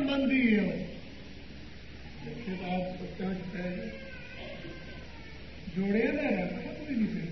संबंधी है वो। आप सत्याग्रह जोड़े ना कोई नहीं